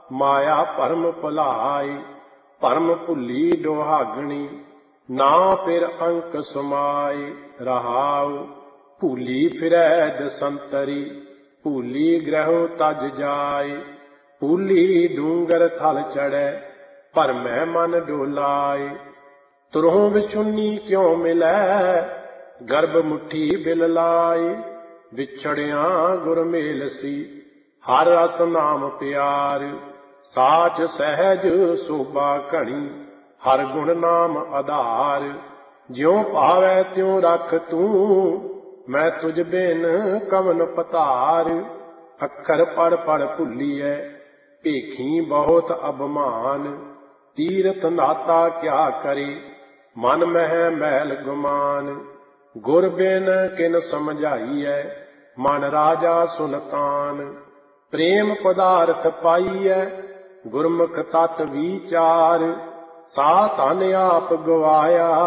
ਮਾਇਆ ਭਰਮ ਭੁਲਾਏ। ਭਰਮ ਭੁੱਲੀ ਡੋਹਾਗਣੀ, ਨਾ ਫਿਰ ਅੰਕ ਸਮਾਏ। ਰਹਾਉ ਭੂਲੀ ਫਿਰੈ ਦਸੰਤਰੀ, ਭੂਲੀ ਗ੍ਰਹਿ ਤਜ ਜਾਏ। ਭੂਲੀ ਡੂੰਗਰ ਥਲ ਚੜੈ, ਭਰਮੈ ਮਨ ਡੋਲਾਏ। ਤੁਰਹੁ ਵਿਛੁੰਨੀ ਕਿਉ ਮਿਲੈ, ਗਰਭ ਮੁੱਠੀ ਬਿਲ ਲਾਏ। ਵਿਛੜਿਆ ਗੁਰ ਮੇਲ ਸੀ, ਹਰ ਰਸ ਨਾਮ ਪਿਆਰ। ਸਾਚ ਸਹਿਜ ਸੋਭਾ ਘਣੀ, ਹਰ ਗੁਣ ਨਾਮ ਆਧਾਰ। ਜਿਉ ਭਾਵੈ ਤਿਉ ਰਖ ਤੂੰ, ਮੈਂ ਤੁਝ ਬਿਨ ਕਵਨ ਪਤਾਰ। ਅੱਖਰ ਪੜ ਪੜ ਭੁੱਲੀਐ, ਭੇਖੀ ਬਹੁਤ ਅਭਮਾਨ। ਤੀਰਥ ਨਾਤਾ ਕਿਆ ਕਰੇ, ਮਨ ਮਹਿ ਮੈਲ ਗੁਮਾਨ। ਗੁਰ ਬਿਨ ਕਿਨ ਸਮਝਾਈਐ, ਮਨ ਰਾਜਾ ਸੁਲਤਾਨ। ਪ੍ਰੇਮ ਪਦਾਰਥ ਪਾਈਐ, ਗੁਰਮੁਖ ਤਤ ਵਿਚਾਰ। ਸਾ ਧਨ ਆਪ ਗਵਾਇਆ,